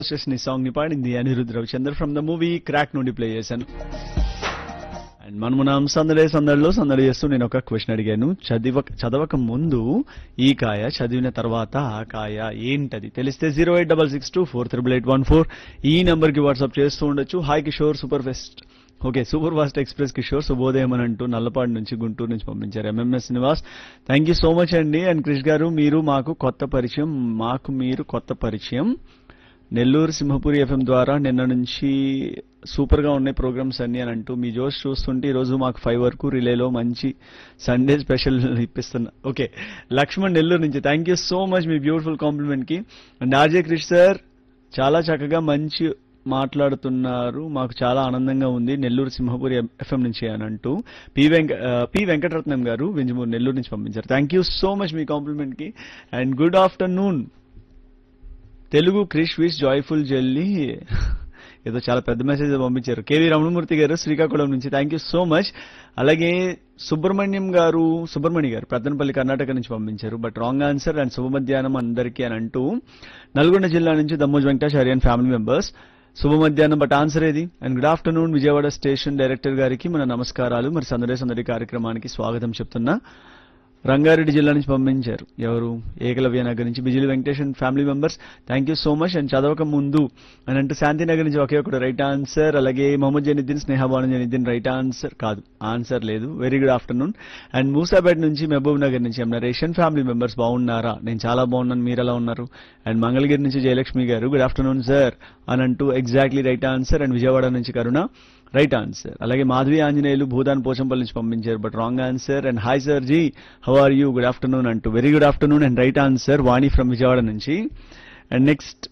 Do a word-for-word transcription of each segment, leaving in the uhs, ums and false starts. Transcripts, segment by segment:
చేసిన ఈ సాంగ్ ని పాడింది Anirudh Ravichander from the movie crack నుండి ప్లే చేశాను. అండ్ మనం మనం సందడే సందడిలో సందడి చేస్తూ నేను ఒక క్వశ్చన్ అడిగాను. చదివ చదవక ముందు ఈ కాయ, చదివిన తర్వాత ఆ కాయ ఏంటది తెలిస్తే zero eight double six two four triple eight one four ఈ నెంబర్ కి వాట్సాప్ చేస్తూ ఉండొచ్చు. Hi Kishore super pest okay super fast express Kishore శుభోదయం అని అంటూ నల్లపాడు నుంచి గుంటూరు నుంచి పంపించారు. MMS Srinivas thank you so much అండి. అండ్ క్రిష్ గారు మీరు మాకు కొత్త పరిచయం, మాకు మీరు కొత్త పరిచయం. నెల్లూరు సింహపురి ఎఫ్ఎం ద్వారా నిన్న నుంచి సూపర్ గా ఉన్నాయి ప్రోగ్రామ్స్ అన్ని అని అంటూ మీ జోష్ చూస్తుంటే ఈ రోజు మాకు ఫైవ్ వరకు రిలేలో మంచి Sunday special ఇప్పిస్తున్నా. Okay Laxman Nellore నుంచి thank you so much me beautiful complement కి. అండ్ ఆర్జే క్రిష్ సార్ చాలా చక్కగా మంచి మాట్లాడుతున్నారు, మాకు చాలా ఆనందంగా ఉంది నెల్లూరు సింహపురి ఎఫ్ఎం నుంచి అని అంటూ పి వెంక పి వెంకటరత్నం గారు వింజమూరు నెల్లూరు నుంచి పంపించారు. Thank you so much me complement కి. And good afternoon Telugu Krish wish joyful jelly ఏదో చాలా పెద్ద మెసేజ్ పంపించారు. కేవీ రమణమూర్తి గారు శ్రీకాకుళం నుంచి థ్యాంక్ యూ సో మచ్. అలాగే సుబ్రహ్మణ్యం గారు సుబ్రహ్మణ్య గారు పెద్దనపల్లి కర్ణాటక నుంచి పంపించారు బట్ రాంగ్ ఆన్సర్. అండ్ శుభ మధ్యాహ్నం అందరికీ అని అంటూ నల్గొండ జిల్లా నుంచి Dammoj Venkatachari and family members శుభ మధ్యాహ్నం బట్ ఆన్సర్ ఏది. And good afternoon Vijayawada station director గారికి మన నమస్కారాలు. మరి సందడే సందడి కార్యక్రమానికి స్వాగతం చెప్తున్నా. రంగారెడ్డి జిల్లా నుంచి పంపించారు ఎవరు ఏకలవ్య నగర్ నుంచి Bijili Venkatesh and family members thank you so much. And చదవక ముందు అని అంటూ శాంతినగర్ నుంచి ఒకే ఒకటి రైట్ ఆన్సర్. అలాగే మొహమ్మద్ జనీద్దీన్ స్నేహబాను జనీద్దీన్ రైట్ ఆన్సర్ కాదు ఆన్సర్ లేదు. Very good afternoon. And Moosapet నుంచి మహబూబ్ నగర్ నుంచి ఎం నరేషన్ ఫ్యామిలీ మెంబర్స్ బాగున్నారా, నేను చాలా బాగున్నాను మీరు ఎలా ఉన్నారు. అండ్ మంగళగిరి నుంచి జయలక్ష్మి గారు గుడ్ ఆఫ్టర్నూన్ సార్ అని అంటూ exactly right answer. And Vijayawada నుంచి కరుణ రైట్ ఆన్సర్. అలాగే మాధవి ఆంజనేయులు భూదాన్ పోచంపల్లి నుంచి పంపించారు but wrong answer. And hi sir G how are you good afternoon అంటూ very good afternoon and right answer Vani from Vijayawada నుంచి. And next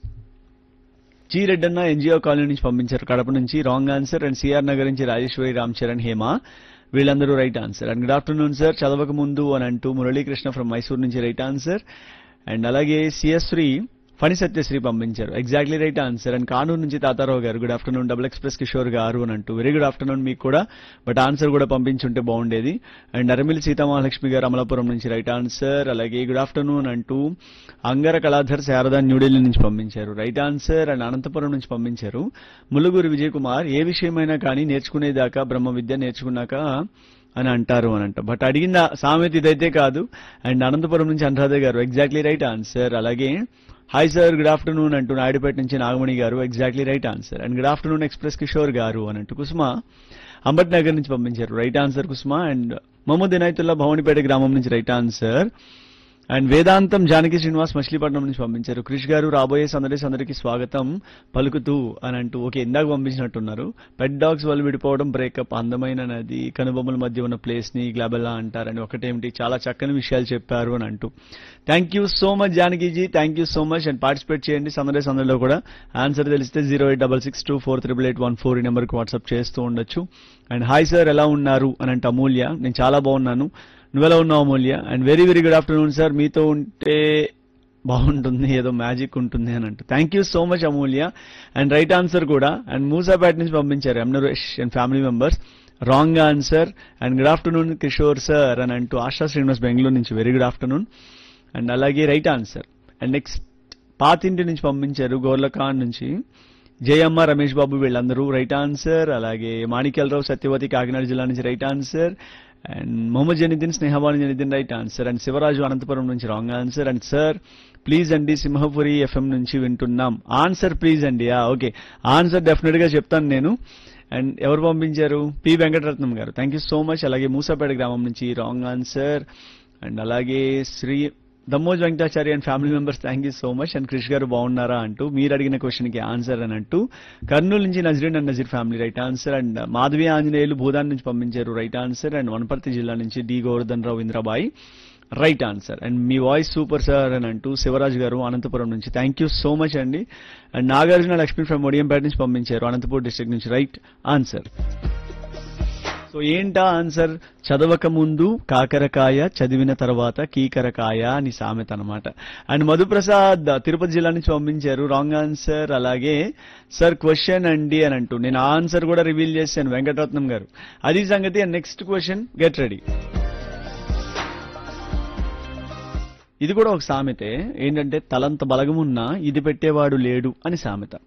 G Reddanna NGO colony నుంచి పంపించారు కడప నుంచి wrong answer. And CR Nagar నుంచి రాజేశ్వరి రామ్ చరణ్ హేమ వీళ్ళందరూ right answer. And good afternoon sir చదవక ముందు అని అంటూ మురళీకృష్ణ ఫ్రమ్ మైసూర్ నుంచి రైట్ ఆన్సర్. అండ్ అలాగే సిఎస్శ్రీ ఫణి సత్యశ్రీ పంపించారు exactly right answer. And Kanuru నుంచి తాతారావు గారు good afternoon double express Kishore గారు అని అంటూ వెరీ గుడ్ ఆఫ్టర్నూన్ మీకు కూడా బట్ ఆన్సర్ కూడా పంపించుంటే బాగుండేది. అండ్ అరమిలి సీతామహాలక్ష్మి గారు అమలాపురం నుంచి రైట్ ఆన్సర్. అలాగే గుడ్ ఆఫ్టర్నూన్ అంటూ అంగర కళాధర్ శారదా న్యూఢిల్లీ నుంచి పంపించారు రైట్ ఆన్సర్. అండ్ అనంతపురం నుంచి పంపించారు ములుగురు విజయ్ కుమార్ ఏ విషయమైనా కానీ నేర్చుకునేదాకా బ్రహ్మ విద్య నేర్చుకున్నాక అని అంటారు అని అంట బట్ అడిగిన సామెత ఇదైతే కాదు. అండ్ అనంతపురం నుంచి అనురాధ గారు ఎగ్జాక్ట్లీ రైట్ ఆన్సర్. అలాగే హాయ్ సార్ గుడ్ ఆఫ్టర్నూన్ అంటూ నాయుడుపేట నుంచి నాగమణి గారు exactly right answer. And good afternoon express Kishore గారు అని అంటూ కుసుమ అంబట్ నగర్ నుంచి పంపించారు right answer Kusum. And Mohammed Inayatullah Bhavanipeta గ్రామం నుంచి రైట్ ఆన్సర్. అండ్ వేదాంతం జానకి శ్రీనివాస్ మచిలీపట్నం నుంచి పంపించారు క్రిష్ గారు రాబోయే సందడి సందడికి స్వాగతం పలుకుతూ అని అంటూ ఓకే ఇందాక పంపించినట్టున్నారు. పెట్ డాగ్స్ వాళ్ళు విడిపోవడం బ్రేకప్ అందమైన నది కనుబొమ్మల మధ్య ఉన్న ప్లేస్ ని గ్లాబెల్లా అంటారని ఒకటేమిటి చాలా చక్కని విషయాలు చెప్పారు అని అంటూ thank you so much Janakiji thank you so much. And participate చేయండి సందడి సందడిలో కూడా. ఆన్సర్ తెలిస్తే zero eight double six two four triple eight one four ఈ నెంబర్కి వాట్సాప్ చేస్తూ ఉండొచ్చు. అండ్ హాయ్ సార్ ఎలా ఉన్నారు అని అంటే అమూల్య నేను చాలా బాగున్నాను నువ్వెలా ఉన్నావు అమూల్య. And very very good afternoon sir మీతో ఉంటే బాగుంటుంది ఏదో మ్యాజిక్ ఉంటుంది అని అంటూ thank you so much Amulya. And right answer కూడా. అండ్ మూసాపేట నుంచి పంపించారు ఎం Naresh and family members wrong answer. And good afternoon Kishore sir అని అంటూ ఆశా శ్రీనివాస్ బెంగళూరు నుంచి వెరీ గుడ్ ఆఫ్టర్నూన్. అండ్ అలాగే రైట్ ఆన్సర్. అండ్ నెక్స్ట్ పాతింటి నుంచి పంపించారు గోర్లఖాన్ నుంచి జయమ్మ రమేష్ బాబు వీళ్ళందరూ రైట్ ఆన్సర్. అలాగే మాణిక్యాలరావు సత్యవతి కాకినాడ జిల్లా నుంచి right answer. And Mohammed Janiddin Sneha Banu Janiddin right answer. And Shivaraju Anantapuram నుంచి wrong answer. And sir please అండి సింహపురి ఎఫ్ఎం నుంచి వింటున్నాం ఆన్సర్ ప్లీజ్ అండి ఓకే ఆన్సర్ డెఫినెట్ గా చెప్తాను నేను. అండ్ ఎవరు పంపించారు పి వెంకటరత్నం గారు థ్యాంక్ యూ సో మచ్. అలాగే మూసాపేట గ్రామం నుంచి రాంగ్ ఆన్సర్. అండ్ అలాగే Shri Dammoj Venkatachari and family members thank you so much. And Krish గారు బాగున్నారా అంటూ మీరు అడిగిన క్వశ్చన్ కి ఆన్సర్ అని అంటూ కర్నూలు నుంచి Nazreen and Nazir family right answer. And Madhavi Anjaneyulu Bhoodan నుంచి పంపించారు రైట్ ఆన్సర్. అండ్ వనపర్తి జిల్లా నుంచి D Govardhan Rao Indrabai right answer. And me voice super sir అని అంటూ శివరాజ్ గారు అనంతపురం నుంచి థ్యాంక్ యూ సో మచ్ అండి. అండ్ నాగార్జున లక్ష్మి ఫ్రమ్ ఒడియంపేట నుంచి పంపించారు అనంతపూర్ డిస్ట్రిక్ట్ నుంచి రైట్ ఆన్సర్. సో ఏంటా ఆన్సర్ చదవక ముందు కాకరకాయ చదివిన తర్వాత కీకరకాయ అని సామెత అనమాట. అండ్ మధుప్రసాద్ తిరుపతి జిల్లా నుంచి పంపించారు రాంగ్ ఆన్సర్. అలాగే సార్ క్వశ్చన్ అండి అని అంటూ నేను ఆన్సర్ కూడా రివీల్ చేశాను వెంకటరత్నం గారు అది సంగతి. And next question get ready. ఇది కూడా ఒక సామెతే ఏంటంటే తలంత బలగమున్నా ఇది పెట్టేవాడు లేడు అని సామెత.